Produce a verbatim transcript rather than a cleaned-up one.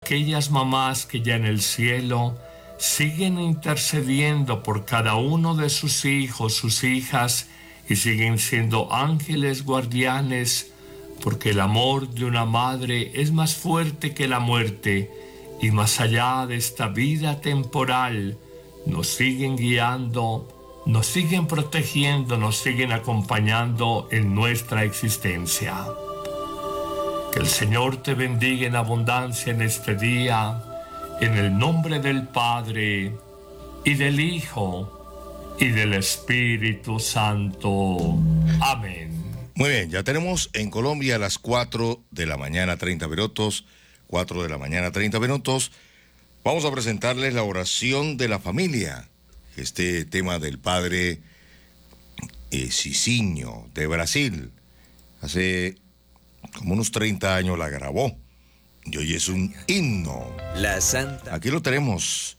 aquellas mamás que ya en el cielo siguen intercediendo por cada uno de sus hijos, sus hijas, y siguen siendo ángeles guardianes, porque el amor de una madre es más fuerte que la muerte, y más allá de esta vida temporal, nos siguen guiando, nos siguen protegiendo, nos siguen acompañando en nuestra existencia. Que el Señor te bendiga en abundancia en este día, en el nombre del Padre, y del Hijo, y del Espíritu Santo. Amén. Muy bien, ya tenemos en Colombia a las cuatro de la mañana, treinta minutos, cuatro de la mañana, treinta minutos. Vamos a presentarles la oración de la familia, este tema del padre eh, Cicinho, de Brasil. Hace como unos treinta años la grabó, y hoy es un himno. La Santa. Aquí lo tenemos.